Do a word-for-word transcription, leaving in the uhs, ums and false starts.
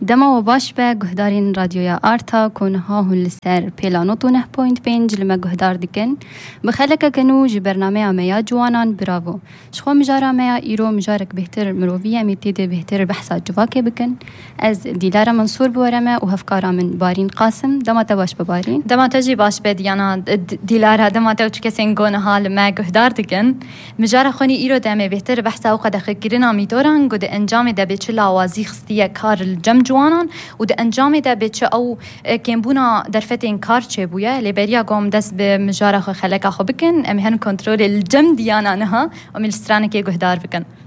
دما و باش به گهدارین رادیویا آرتا کنها هون لسر پیلانوتو نه پوینت پنج لما گهدار دکن بخلک کنو جی برنامه امیا جوانان براو شخو مجار امیا ایرو مجارک بهتر مرووی امیتی ده بهتر بحثا جواکه بکن از دیلار منصور بورمه و هفکارا من بارین قاسم دما تباش ببارین دما تجی باش به دیانا دیلار دما تو چکسین گونه حال ما گهدار دکن مجار خونی ایرو دمه بهتر بحثا و قد خکرنا میتوران گود انجام ده به چه لاوازی خستیه کار الجم جوانان و ده انجام ده به چه او کمبونا درفت این کار چه بویه لیبریا قوم دست به مجار خو خلق خو بکن ام هن کنترل الجم دیانا نها و ملسترانه که گهدار بکن